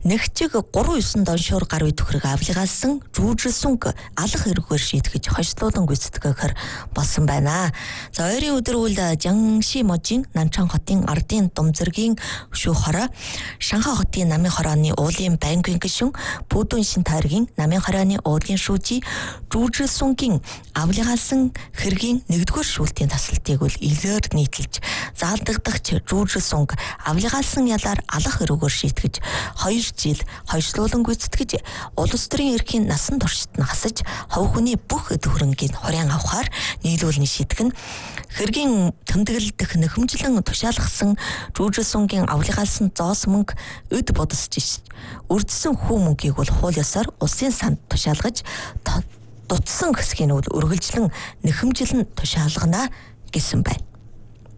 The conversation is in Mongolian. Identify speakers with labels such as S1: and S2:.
S1: Нэгчиг 3-9 доншоор гар үе төхрөг авлигаалсан жүүжрсүнг алах хэрэгээр шийтгэж хойшлуулан гүйцэтгэхээр болсон байна. За ойрын өдөр үл Жанши можийн Нанчан хотын ардын Думзэргийн шүүх хороо, Шанхай хотын Намын хорооны уулын байнгын гишүүн, Пүдүн Шин тайргийн Намын хорооны уулын шүүжи жүүжрсүнгийн авлигаалсан хэргийн 1-р шүүлтийн тасалтыг үл илээр нийтэлж заалдагдагч жүүжрсүнг авлигаалсан ялаар алах хэрэгээр шийтгэж 2 жил хойшлуулан гүйцэтгэж улс төрийн эрхийн насан туршид нь хасаж хов хүний бүх эд хөрөнгийг хорийн авахаар нийлүүлний шийтгэн хэргийн тэмдэглэл дэх нэхэмжлэн тушаалгасан жүүжрсүнгийн авлигаалсан зоос мөнгө өд бодосж үрдсэн хүү мөнгийг бол хууль ёсоор улсын санд тушаалгаж дутсан хэсгийг нь үргэлжлэн нэхэмжлэн тушаалгана гэсэн байна.